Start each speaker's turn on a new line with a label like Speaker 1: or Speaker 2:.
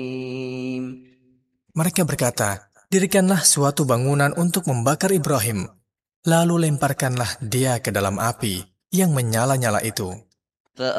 Speaker 1: Mereka berkata, "Dirikanlah suatu bangunan untuk membakar Ibrahim, lalu lemparkanlah dia ke dalam api yang menyala-nyala itu."